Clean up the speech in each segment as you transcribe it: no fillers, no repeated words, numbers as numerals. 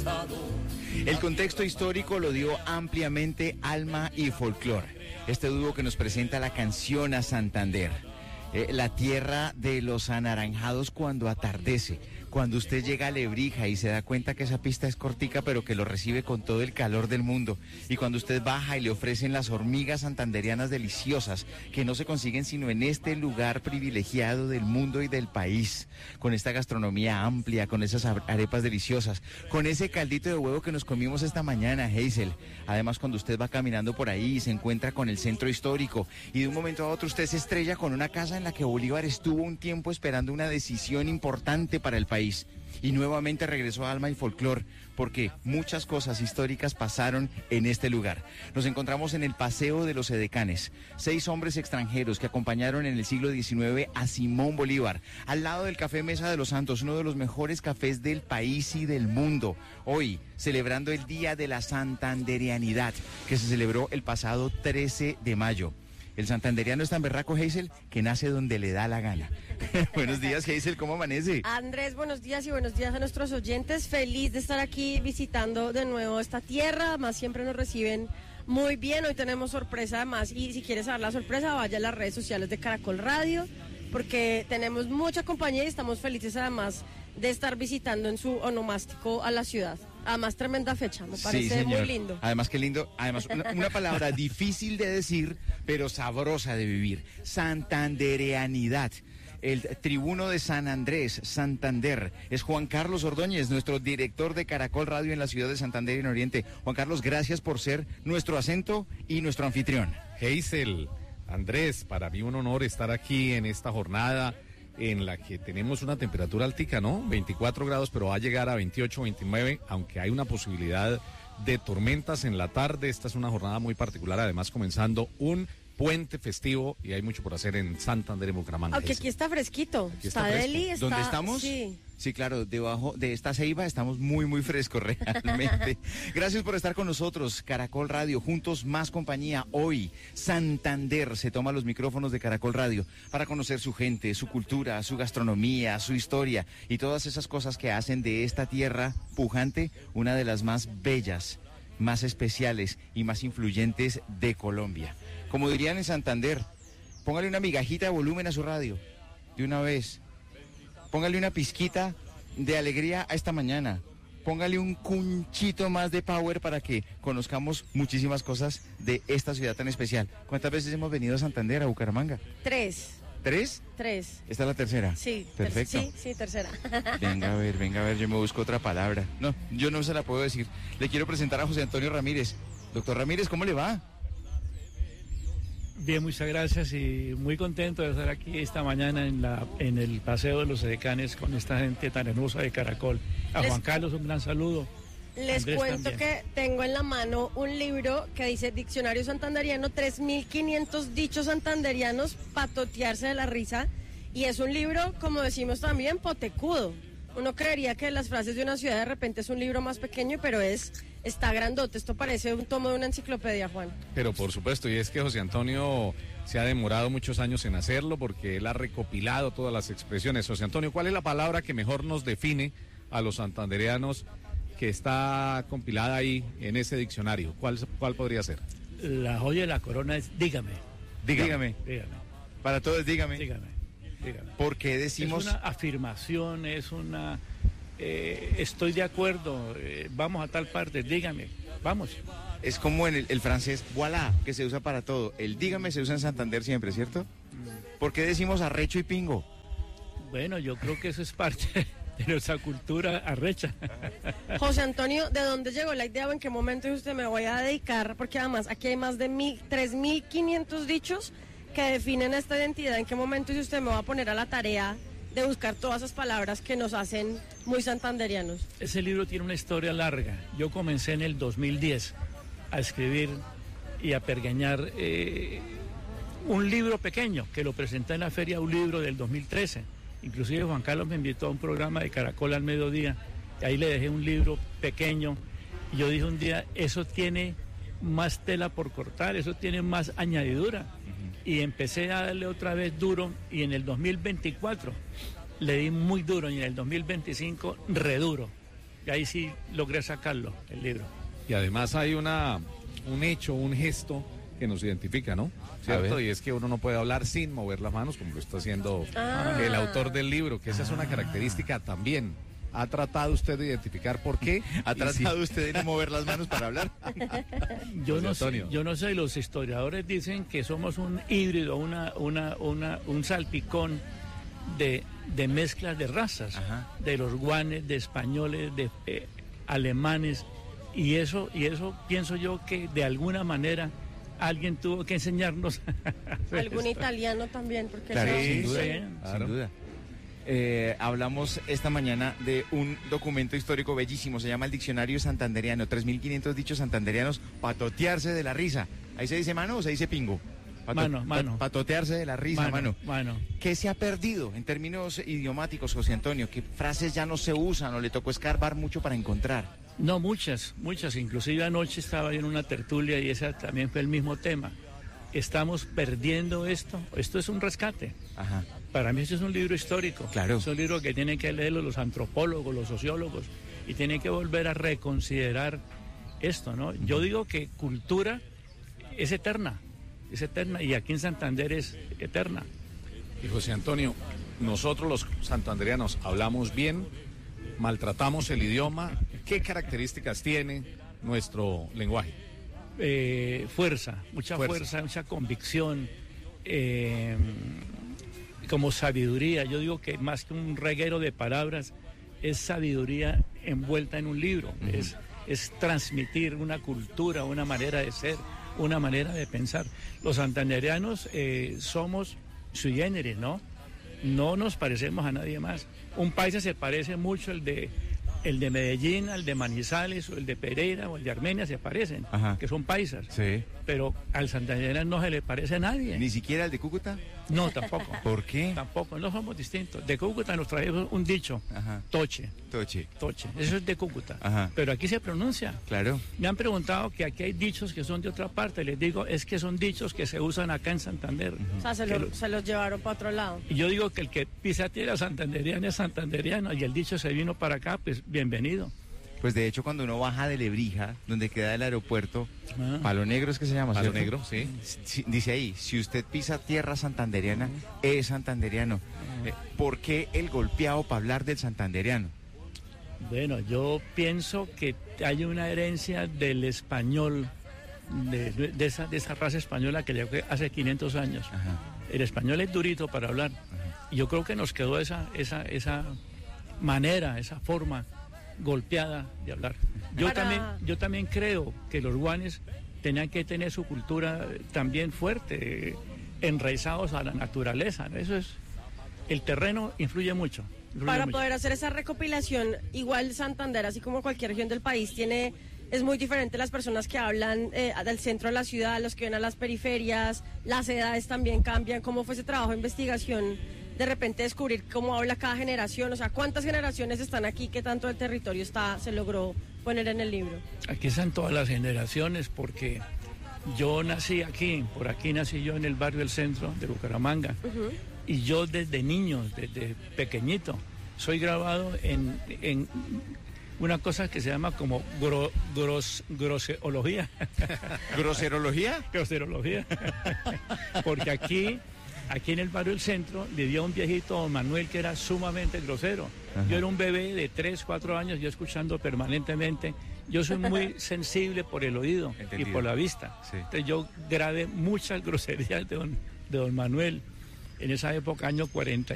El contexto histórico lo dio ampliamente Alma y Folclor, este dúo que nos presenta la canción a Santander. La tierra de los anaranjados cuando atardece, cuando usted llega a Lebrija y se da cuenta que esa pista es cortica pero que lo recibe con todo el calor del mundo, y cuando usted baja y le ofrecen las hormigas santanderianas deliciosas que no se consiguen sino en este lugar privilegiado del mundo y del país, con esta gastronomía amplia, con esas arepas deliciosas, con ese caldito de huevo que nos comimos esta mañana, Hazel. Además, cuando usted va caminando por ahí y se encuentra con el centro histórico y de un momento a otro usted se estrella con una casa en la que Bolívar estuvo un tiempo esperando una decisión importante para el país. Y nuevamente regresó a Alma y Folclor, porque muchas cosas históricas pasaron en este lugar. Nos encontramos en el Paseo de los Edecanes, 6 hombres extranjeros que acompañaron en el siglo XIX a Simón Bolívar, al lado del Café Mesa de los Santos, uno de los mejores cafés del país y del mundo. Hoy, celebrando el Día de la Santanderianidad, que se celebró el pasado 13 de mayo. El santanderiano es tan berraco, Hazel, que nace donde le da la gana. Buenos días, Hazel, ¿cómo amanece? Andrés, buenos días y buenos días a nuestros oyentes. Feliz de estar aquí visitando de nuevo esta tierra. Además, siempre nos reciben muy bien. Hoy tenemos sorpresa además. Y si quieres saber la sorpresa, vaya a las redes sociales de Caracol Radio, porque tenemos mucha compañía y estamos felices además de estar visitando en su onomástico a la ciudad. Además, tremenda fecha, me parece sí, muy lindo. Además, qué lindo. Además, una palabra difícil de decir, pero sabrosa de vivir. Santandereanidad. El tribuno de San Andrés, Santander, es Juan Carlos Ordóñez, nuestro director de Caracol Radio en la ciudad de Santander en Oriente. Juan Carlos, gracias por ser nuestro acento y nuestro anfitrión. Hazel, Andrés, para mí un honor estar aquí en esta jornada en la que tenemos una temperatura altica, ¿no? 24 grados, pero va a llegar a 28, 29, aunque hay una posibilidad de tormentas en la tarde. Esta es una jornada muy particular, además comenzando un puente festivo y hay mucho por hacer en Santander y Bucaramanga. Aunque aquí está fresquito, Aquí está deli, está... ¿Dónde estamos? Sí. Sí, claro, debajo de esta ceiba estamos muy, muy frescos realmente. Gracias por estar con nosotros, Caracol Radio, juntos más compañía. Hoy, Santander se toma los micrófonos de Caracol Radio para conocer su gente, su cultura, su gastronomía, su historia y todas esas cosas que hacen de esta tierra pujante una de las más bellas, más especiales y más influyentes de Colombia. Como dirían en Santander, póngale una migajita de volumen a su radio, de una vez. Póngale una pizquita de alegría a esta mañana. Póngale un cunchito más de power para que conozcamos muchísimas cosas de esta ciudad tan especial. ¿Cuántas veces hemos venido a Santander, a Bucaramanga? 3. ¿3? 3. ¿Esta es la tercera? Sí. Perfecto. Sí, tercera. Venga a ver, yo me busco otra palabra. No, yo no se la puedo decir. Le quiero presentar a José Antonio Ramírez. Doctor Ramírez, ¿cómo le va? Bien, muchas gracias y muy contento de estar aquí esta mañana en el Paseo de los Edecanes con esta gente tan hermosa de Caracol. A Juan Carlos un gran saludo. Les Andrés cuento también. que tengo en la mano un libro que dice Diccionario Santanderiano, 3.500 dichos santanderianos, patotearse de la risa. Y es un libro, como decimos también, potecudo. Uno creería que las frases de una ciudad de repente es un libro más pequeño, pero está grandote. Esto parece un tomo de una enciclopedia, Juan. Pero por supuesto, y es que José Antonio se ha demorado muchos años en hacerlo porque él ha recopilado todas las expresiones. José Antonio, ¿cuál es la palabra que mejor nos define a los santandereanos que está compilada ahí en ese diccionario? ¿Cuál podría ser? La joya de la corona es dígame. Dígame. Para todos, dígame. Dígame. ¿Por qué decimos...? Es una afirmación, es una... estoy de acuerdo, vamos a tal parte, dígame, vamos. Es como en el francés, voilà, que se usa para todo. El dígame se usa en Santander siempre, ¿cierto? ¿Por qué decimos arrecho y pingo? Bueno, yo creo que eso es parte de nuestra cultura arrecha. José Antonio, ¿de dónde llegó la idea o en qué momento dice usted me voy a dedicar? Porque además aquí hay más de 3.500 dichos que definen esta identidad. ¿En qué momento dice usted me va a poner a la tarea de buscar todas esas palabras que nos hacen muy santanderianos? Ese libro tiene una historia larga. Yo comencé en el 2010 a escribir y a pergeñar un libro pequeño que lo presenté en la Feria Un Libro del 2013. Inclusive Juan Carlos me invitó a un programa de Caracol al mediodía, y ahí le dejé un libro pequeño, y yo dije un día, eso tiene más tela por cortar, eso tiene más añadidura, y empecé a darle otra vez duro, y en el 2024 le di muy duro, y en el 2025 reduro. Y ahí sí logré sacarlo, el libro. Y además hay un hecho, un gesto que nos identifica, ¿no? ¿Cierto? Y es que uno no puede hablar sin mover las manos, como lo está haciendo el autor del libro, que esa es una característica también. ¿Ha tratado usted de identificar por qué? ¿Ha tratado usted de no mover las manos para hablar? Yo no sé, los historiadores dicen que somos un híbrido, un salpicón de mezclas de razas, de los guanes, de españoles, de alemanes, y eso pienso yo que de alguna manera alguien tuvo que enseñarnos. Algún italiano también, porque Claro, eso- sin duda, claro. sin duda. Hablamos esta mañana de un documento histórico bellísimo, se llama el Diccionario Santanderiano, 3.500 dichos santanderianos, patotearse de la risa. ¿Ahí se dice mano o se dice pingo? Mano. Patotearse de la risa, mano. Mano. ¿Qué se ha perdido en términos idiomáticos, José Antonio? ¿Qué frases ya no se usan o le tocó escarbar mucho para encontrar? No, muchas. Inclusive anoche estaba yo en una tertulia y esa también fue el mismo tema. Estamos perdiendo esto. Esto es un rescate. Ajá. Para mí esto es un libro histórico. Claro. Es un libro que tienen que leerlo los antropólogos, los sociólogos, y tienen que volver a reconsiderar esto, ¿no? Yo digo que cultura es eterna, y aquí en Santander es eterna. Y José Antonio, nosotros los santanderianos hablamos bien, maltratamos el idioma. ¿Qué características tiene nuestro lenguaje? Mucha fuerza, mucha convicción, como sabiduría. Yo digo que más que un reguero de palabras, es sabiduría envuelta en un libro, es transmitir una cultura, una manera de ser, una manera de pensar. Los santandereanos somos sui generis, ¿no? No nos parecemos a nadie más. Un paisa se parece mucho el de Medellín, al de Manizales, o el de Pereira, o el de Armenia, se parecen, que son paisas. Sí. Pero al santandereano no se le parece a nadie. ¿Ni siquiera el de Cúcuta? No, tampoco. ¿Por qué? Tampoco, no somos distintos. De Cúcuta nos traemos un dicho, toche. Toche. Eso es de Cúcuta. Ajá. Pero aquí se pronuncia. Claro. Me han preguntado que aquí hay dichos que son de otra parte. Les digo, es que son dichos que se usan acá en Santander. O sea, se los llevaron para otro lado. Y yo digo que el que pisa tierra santanderiana es santanderiano, y el dicho se vino para acá, pues bienvenido. Pues de hecho cuando uno baja de Lebrija, donde queda el aeropuerto, Palo Negro es que se llama, Palo ¿cierto? Negro, sí. Dice ahí, si usted pisa tierra santanderiana, es santanderiano. ¿Por qué el golpeado para hablar del santanderiano? Bueno, yo pienso que hay una herencia del español, de esa raza española que llegó hace 500 años. El español es durito para hablar. Y yo creo que nos quedó esa manera, esa forma golpeada de hablar. Yo también creo que los guanes tenían que tener su cultura también fuerte, enraizados a la naturaleza, ¿no? Eso es, el terreno influye mucho. Para poder hacer esa recopilación, igual Santander, así como cualquier región del país, es muy diferente las personas que hablan del centro de la ciudad, los que ven a las periferias, las edades también cambian. ¿Cómo fue ese trabajo de investigación? De repente descubrir cómo habla cada generación, o sea, cuántas generaciones están aquí, qué tanto del territorio se logró poner en el libro. Aquí están todas las generaciones, porque yo nací aquí, por aquí nací yo en el barrio del centro de Bucaramanga, y yo desde niño, desde pequeñito, soy grabado en una cosa que se llama como groserología. ¿Groserología? Groserología. Porque aquí en el barrio del centro vivía un viejito, don Manuel, que era sumamente grosero. Yo era un bebé de 3, 4 años, yo escuchando permanentemente. Yo soy muy sensible por el oído. Entendido. Y por la vista. Sí. Entonces yo grabé muchas groserías de don Manuel en esa época, años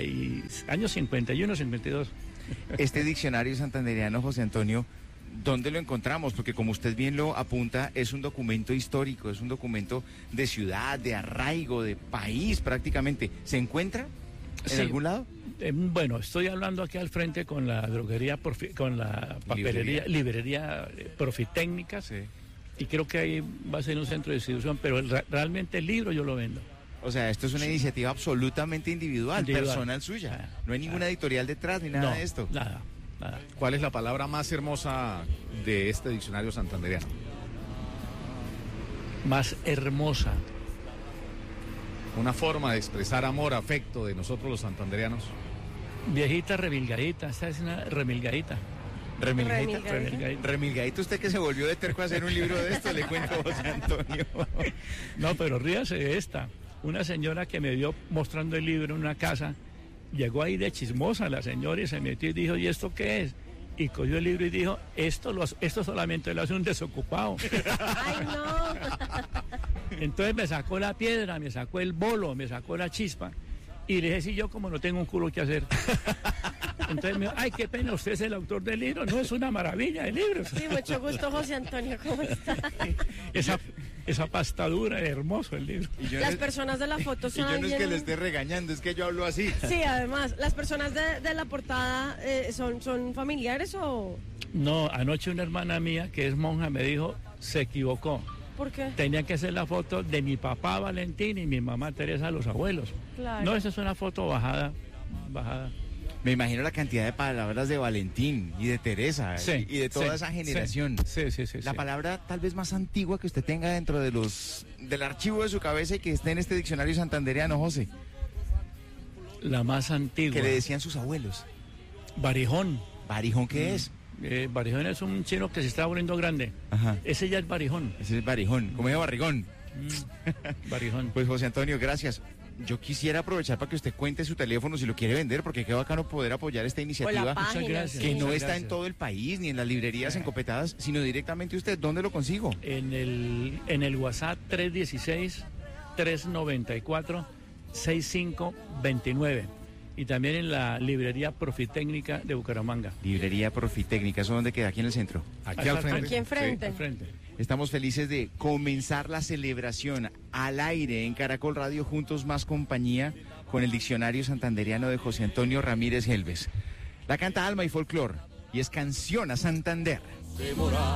51, 52. Este diccionario santanderiano, José Antonio, ¿dónde lo encontramos? Porque como usted bien lo apunta, es un documento histórico, es un documento de ciudad, de arraigo, de país prácticamente. ¿Se encuentra en algún lado? Bueno, estoy hablando aquí al frente con la droguería, con la papelería, librería Profitécnicas, Sí. y creo que ahí va a ser un centro de distribución, pero realmente el libro yo lo vendo. O sea, esto es una iniciativa absolutamente individual, personal suya. No hay ninguna editorial detrás ni nada de esto. Nada. ¿Cuál es la palabra más hermosa de este diccionario santanderiano? Más hermosa. Una forma de expresar amor, afecto de nosotros los santanderianos. Viejita remilgadita, esta es una remilgadita. Remilgadito, usted que se volvió de terco a hacer un libro de esto, le cuento, José Antonio. No, pero ríase de esta. Una señora que me vio mostrando el libro en una casa, llegó ahí de chismosa la señora y se metió y dijo, ¿y esto qué es? Y cogió el libro y dijo, esto solamente lo hace un desocupado. Ay, no. Entonces me sacó la piedra, me sacó el bolo, me sacó la chispa. Y le dije, sí, yo como no tengo un culo que hacer. Entonces me dijo, ay, qué pena, usted es el autor del libro. No, es una maravilla el libro. Sí, mucho gusto, José Antonio, ¿cómo está? Esa pastadura, hermoso el libro. Las personas de la foto son... Y yo no es que le esté regañando, es que yo hablo así. Sí, además, ¿las personas de la portada son familiares o...? No, anoche una hermana mía que es monja me dijo, se equivocó. ¿Por qué? Tenía que hacer la foto de mi papá Valentín y mi mamá Teresa, los abuelos. Claro. No, esa es una foto bajada. Me imagino la cantidad de palabras de Valentín y de Teresa Sí, y de toda sí, esa generación. Sí. La palabra tal vez más antigua que usted tenga dentro de del archivo de su cabeza y que esté en este diccionario santandereano, José. La más antigua. Que le decían sus abuelos. Barijón. ¿Barijón qué es? Barijón es un chino que se está volviendo grande. Ajá. Ese ya es barijón. Ese es barijón, como de barrigón. Barijón. Pues José Antonio, gracias. Yo quisiera aprovechar para que usted cuente su teléfono si lo quiere vender, porque qué bacano poder apoyar esta iniciativa página, Muchas gracias. que no Muchas está gracias. en todo el país ni en las librerías encopetadas, sino directamente usted. ¿Dónde lo consigo? En el WhatsApp 316-394-6529. Y también en la librería Profitécnica de Bucaramanga. Librería Profitécnica, ¿eso dónde queda? Aquí en el centro. Aquí al frente. Aquí enfrente. Al frente. Estamos felices de comenzar la celebración al aire en Caracol Radio Juntos Más Compañía con el diccionario santandereano de José Antonio Ramírez Helves. La canta Alma y Folclor y es Canción a Santander.